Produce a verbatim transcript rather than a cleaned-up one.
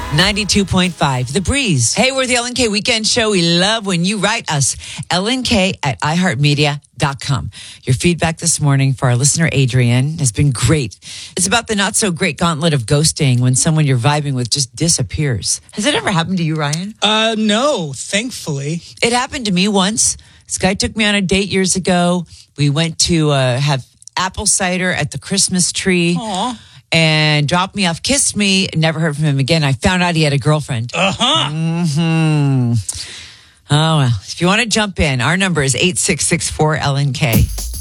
ninety-two point five, The Breeze. Hey, we're the Ellen K Weekend Show. We love when you write us. Ellen K at i heart media dot com. Your feedback this morning for our listener, Adrian, has been great. It's about the not-so-great gauntlet of ghosting when someone you're vibing with just disappears. Has it ever happened to you, Ryan? Uh, no, thankfully. It happened to me once. This guy took me on a date years ago. We went to uh, have apple cider at the Christmas tree. Aww. And dropped me off, kissed me, never heard from him again. I found out he had a girlfriend. Uh-huh. Mm-hmm. Oh, well, if you want to jump in, our number is eight six six four L N K.